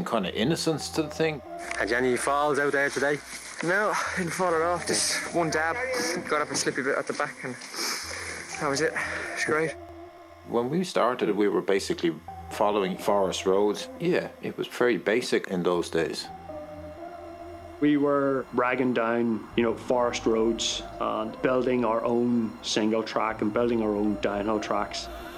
kind of innocence to the thing. Had you any falls out there today? No, I didn't fall at all. Just one dab, got up a slippy bit at the back, and that was it. It's great. When we started, we were basically following forest roads. Yeah, it was very basic in those days. We were ragging down, forest roads and building our own single track and building our own downhill tracks.